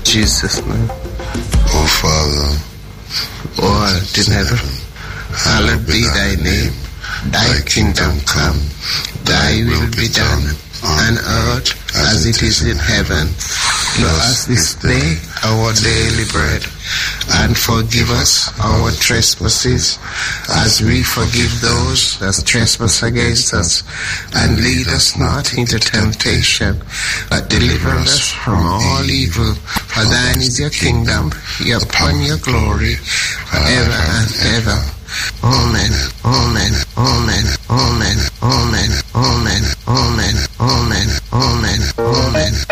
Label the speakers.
Speaker 1: Jesus' name.
Speaker 2: O Father,
Speaker 1: who art in heaven, hallowed be thy name. Thy kingdom come, thy will be done, on earth as it is in heaven. Give us this day our daily bread, and forgive us our trespasses, as we forgive those that trespass against us. And lead us not into temptation, but deliver us from all evil. For thine is your kingdom, your power, and your glory, forever and ever. Amen, amen, amen, amen, amen, amen, amen, amen, amen, amen.